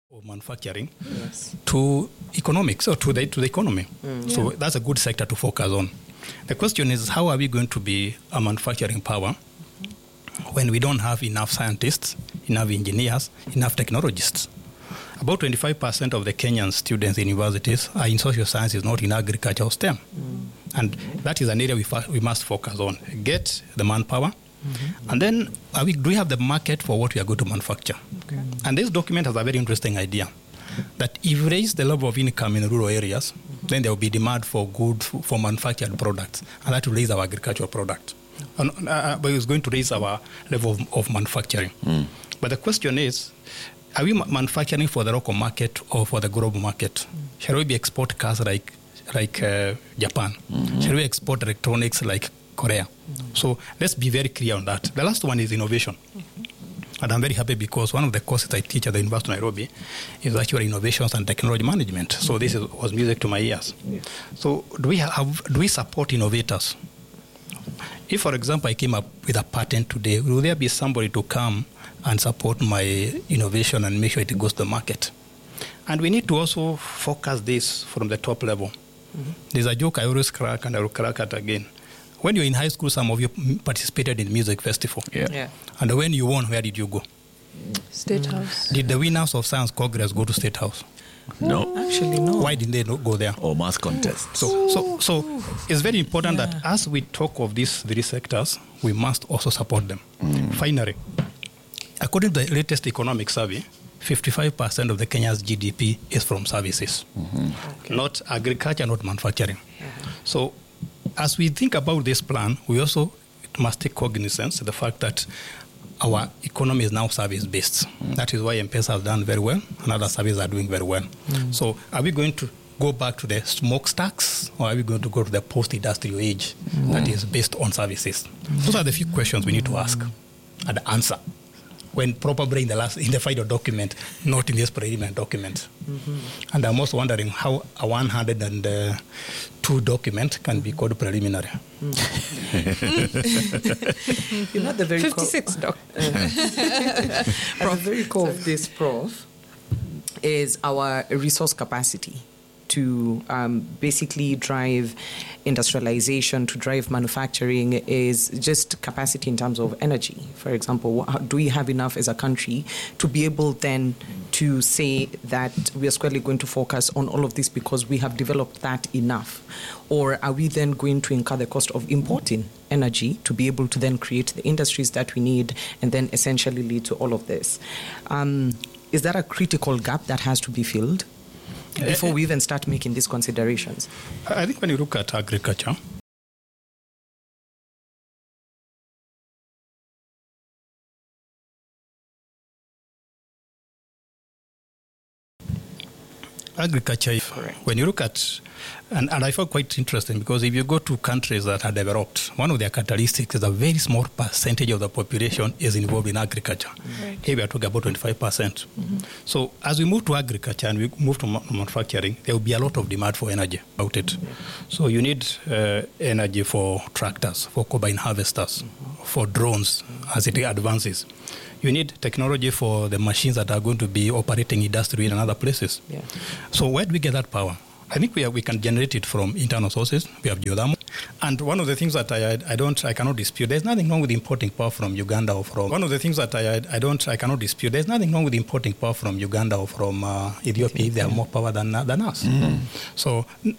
or manufacturing to economics or to the economy. So that's a good sector to focus on. The question is, how are we going to be a manufacturing power when we don't have enough scientists, enough engineers, enough technologists? About 25% of the Kenyan students in universities are in social sciences, not in agriculture or STEM. And that is an area we must focus on. Get the manpower. And then do we have the market for what we are going to manufacture? And this document has a very interesting idea that if you raise the level of income in rural areas, then there will be demand for for manufactured products, and that will raise our agricultural product. But it's going to raise our level of manufacturing. But the question is, are we manufacturing for the local market or for the global market? Shall we export cars like Japan? Shall we export electronics like Korea? So let's be very clear on that. The last one is innovation. And I'm very happy because one of the courses I teach at the University of Nairobi is actually innovations and technology management. So this was music to my ears. So do we support innovators? If, for example, I came up with a patent today, will there be somebody to come and support my innovation and make sure it goes to the market? And we need to also focus this from the top level. There's a joke I always crack, and I will crack it again. When you're in high school, some of you participated in music festival. And when you won, where did you go? State House. Did the winners of Science Congress go to State House? No. Actually, no. Why didn't they not go there? Or mass contests. So it's very important that as we talk of these three sectors, we must also support them. Finally, according to the latest economic survey, 55% of the Kenya's GDP is from services, not agriculture, not manufacturing. So as we think about this plan, we also must take cognizance of the fact that our economy is now service-based. That is why M-Pesa has done very well, and other services are doing very well. So are we going to go back to the smokestacks, or are we going to go to the post-industrial age that is based on services? Those are the few questions we need to ask and answer when probably in the final document, not in this preliminary document. And I'm also wondering how a 102 document can be called preliminary. You know, the very 56, Doc. At the very core of this, Prof, is our resource capacity to basically drive industrialization, to drive manufacturing, is just capacity in terms of energy. For example, do we have enough as a country to be able then to say that we are squarely going to focus on all of this because we have developed that enough? Or are we then going to incur the cost of importing energy to be able to then create the industries that we need and then essentially lead to all of this? Is that a critical gap that has to be filled before we even start making these considerations? I think when you look at agriculture, when you look at, and I found quite interesting because if you go to countries that are developed, one of their characteristics is a very small percentage of the population is involved in agriculture. Here we are talking about 25%. So as we move to agriculture and we move to manufacturing, there will be a lot of demand for energy about it. So you need energy for tractors, for combine harvesters, for drones as it advances. You need technology for the machines that are going to be operating industry in other places. So where do we get that power? I think we can generate it from internal sources. We have geothermal. And one of the things that I cannot dispute, there's nothing wrong with importing power from Uganda or from... One of the things that I cannot dispute, there's nothing wrong with importing power from Uganda or from Ethiopia if they have more power than us. So